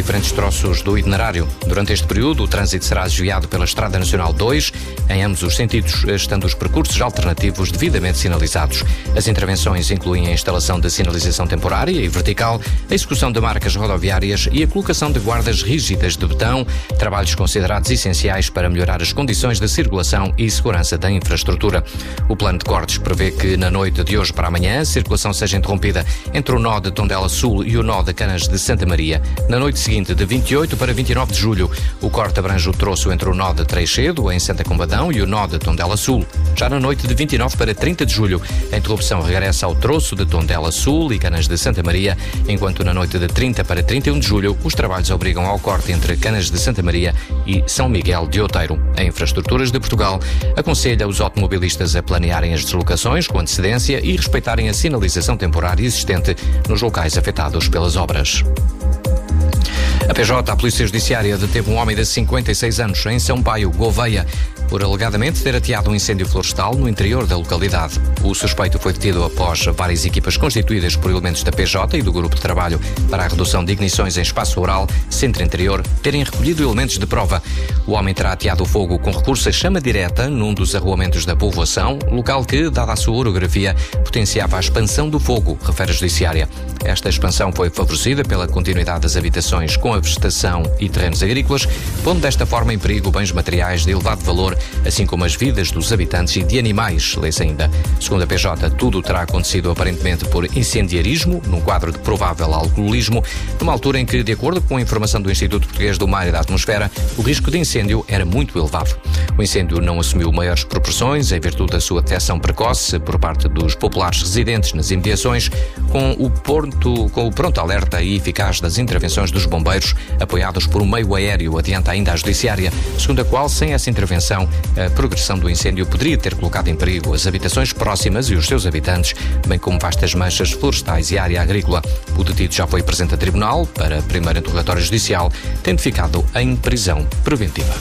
diferentes troços do itinerário. Durante este período, o trânsito será desviado pela Estrada Nacional 2, em ambos os sentidos, estando os percursos alternativos devidamente sinalizados. As intervenções incluem a instalação de sinalização temporária e vertical, a execução de marcas rodoviárias e a colocação de guardas rígidas de betão, trabalhos considerados essenciais para melhorar as condições de circulação e segurança da infraestrutura. O plano de cortes prevê que na noite de hoje para amanhã a circulação seja interrompida entre o nó de Tondela Sul e o nó de Canas de Santa Maria. Na noite seguinte, de 28 para 29 de julho, o corte abrange o troço entre o nó de Treixedo, em Santa Combadão, e o nó de Tondela Sul. Já na noite de 29 para 30 de julho, a interrupção regressa ao troço de Tondela Sul e Canas de Santa Maria, enquanto na noite de 30 para 31 de julho, os trabalhos obrigam ao corte entre Canas de Santa Maria e São Miguel de Outeiro. A Infraestruturas de Portugal aconselha os automobilistas a planearem as deslocações com antecedência e respeitarem a sinalização temporária existente nos locais afetados pelas obras. A PJ, a Polícia Judiciária, deteve um homem de 56 anos em São Paio, Gouveia, por alegadamente ter ateado um incêndio florestal no interior da localidade. O suspeito foi detido após várias equipas constituídas por elementos da PJ e do Grupo de Trabalho para a Redução de Ignições em Espaço Rural, Centro Interior, terem recolhido elementos de prova. O homem terá ateado o fogo com recurso a chama direta num dos arruamentos da povoação, local que, dada a sua orografia, potenciava a expansão do fogo, refere a Judiciária. Esta expansão foi favorecida pela continuidade das habitações com a vegetação e terrenos agrícolas, pondo desta forma em perigo bens materiais de elevado valor, assim como as vidas dos habitantes e de animais, lê-se ainda. Segundo a PJ, tudo terá acontecido aparentemente por incendiarismo, num quadro de provável alcoolismo, numa altura em que, de acordo com a informação do Instituto Português do Mar e da Atmosfera, o risco de incêndio era muito elevado. O incêndio não assumiu maiores proporções em virtude da sua detecção precoce por parte dos populares residentes nas imediações, com o pronto alerta e eficaz das intervenções dos bombeiros, apoiados por um meio aéreo, adianta ainda a Judiciária, segundo a qual, sem essa intervenção, a progressão do incêndio poderia ter colocado em perigo as habitações próximas e os seus habitantes, bem como vastas manchas florestais e área agrícola. O detido já foi presente a tribunal para primeiro interrogatório judicial, tendo ficado em prisão preventiva.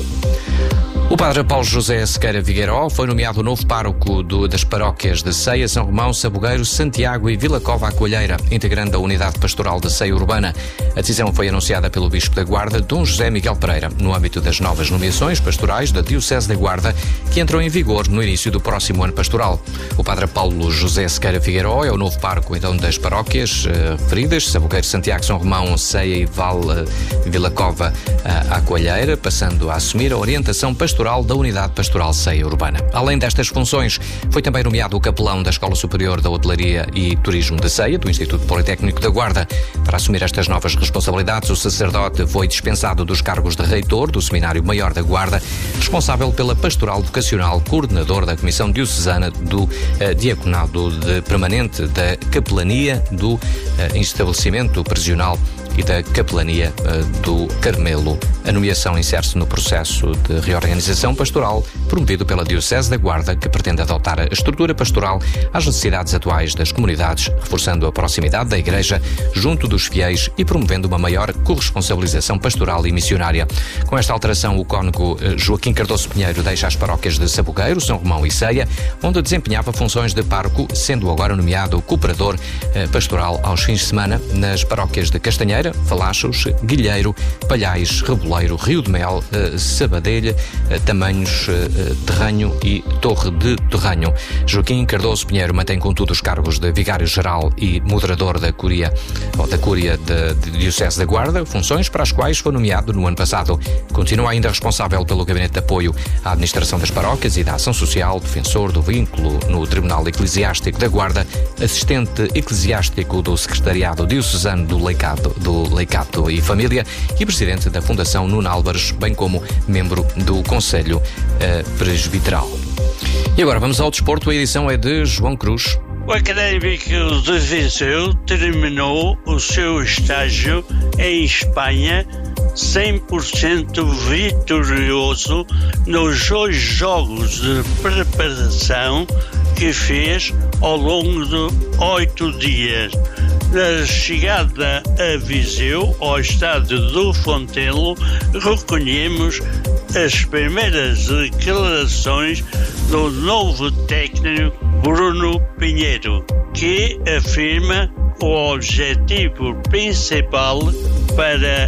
O padre Paulo José Sequeira Figueiró foi nomeado novo pároco das paróquias de Ceia, São Romão, Sabugueiro, Santiago e Vila Cova à Coalheira, integrando a Unidade Pastoral de Ceia Urbana. A decisão foi anunciada pelo Bispo da Guarda, Dom José Miguel Pereira, no âmbito das novas nomeações pastorais da Diocese da Guarda, que entram em vigor no início do próximo ano pastoral. O padre Paulo José Sequeira Figueiró é o novo pároco então das paróquias referidas, Sabugueiro, Santiago, São Romão, Ceia e Vila Cova à Coalheira, passando a assumir a orientação pastoral da Unidade Pastoral Ceia Urbana. Além destas funções, foi também nomeado o capelão da Escola Superior da Hotelaria e Turismo de Ceia, do Instituto Politécnico da Guarda. Para assumir estas novas responsabilidades, o sacerdote foi dispensado dos cargos de reitor do Seminário Maior da Guarda, responsável pela pastoral vocacional, coordenador da Comissão Diocesana do Diaconado Permanente, da Capelania do Estabelecimento Prisional e da Capelania do Carmelo. A nomeação insere-se no processo de reorganização pastoral promovido pela Diocese da Guarda, que pretende adotar a estrutura pastoral às necessidades atuais das comunidades, reforçando a proximidade da Igreja junto dos fiéis e promovendo uma maior corresponsabilização pastoral e missionária. Com esta alteração, o cônego Joaquim Cardoso Pinheiro deixa as paróquias de Sabugueiro, São Romão e Ceia, onde desempenhava funções de pároco, sendo agora nomeado cooperador pastoral aos fins de semana nas paróquias de Castanheira, Falachos, Guilheiro, Palhais, Reboleiro, Rio de Mel, Sabadelha, Tamanhos, Terranho e Torre de Terranho. Joaquim Cardoso Pinheiro mantém, contudo, os cargos de Vigário-Geral e Moderador da Cúria da Diocese da Guarda, funções para as quais foi nomeado no ano passado. Continua ainda responsável pelo Gabinete de Apoio à Administração das Paróquias e da Ação Social, defensor do vínculo no Tribunal Eclesiástico da Guarda, assistente eclesiástico do Secretariado Diocesano do Leicato e Família e presidente da Fundação Nuno Álvares, bem como membro do Conselho Presbiteral. E agora vamos ao desporto, a edição é de João Cruz. O Académico de Viseu terminou o seu estágio em Espanha 100% vitorioso nos 2 jogos de preparação que fez ao longo de 8 dias. Na chegada a Viseu, ao estádio do Fontelo, recolhemos as primeiras declarações do novo técnico Bruno Pinheiro, que afirma o objetivo principal para